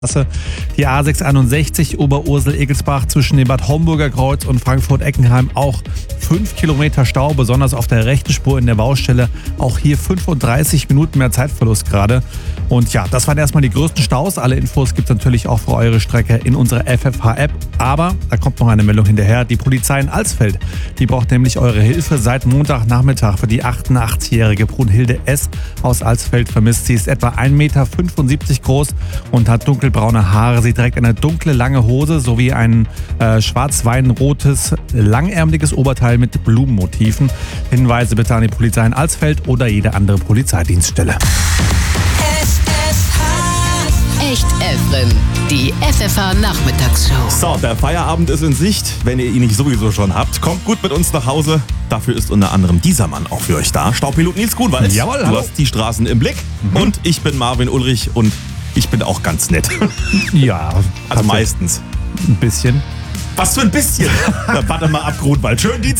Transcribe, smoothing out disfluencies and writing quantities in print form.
Die A661 Oberursel-Egelsbach zwischen dem Bad Homburger Kreuz und Frankfurt-Eckenheim auch 5 Kilometer Stau, besonders auf der rechten Spur in der Baustelle. Auch hier 35 Minuten mehr Zeitverlust gerade. Und ja, das waren erstmal die größten Staus. Alle Infos gibt es natürlich auch für eure Strecke in unserer FFH-App. Aber da kommt noch eine Meldung hinterher. Die Polizei in Alsfeld, die braucht nämlich eure Hilfe seit Montagnachmittag für die 88-jährige Brunhilde S. aus Alsfeld vermisst. Sie ist etwa 1,75 Meter groß und hat dunkelbraune Haare. Sie trägt eine dunkle, lange Hose sowie ein schwarz-weinrotes, langärmeliges Oberteil mit Blumenmotiven. Hinweise bitte an die Polizei in Alsfeld oder jede andere Polizeidienststelle. Echt Evren, die FFH-Nachmittagsshow. So, der Feierabend ist in Sicht. Wenn ihr ihn nicht sowieso schon habt, kommt gut mit uns nach Hause. Dafür ist unter anderem dieser Mann auch für euch da. Staubpilot Nils Grunwald. Jawohl, du hallo. hast die Straßen im Blick. Und ich bin Marvin Ulrich und ich bin auch ganz nett. Ja, Also meistens. ein bisschen. Was für ein bisschen? Na, warte mal ab, Grunwald. Schönen Dienstag.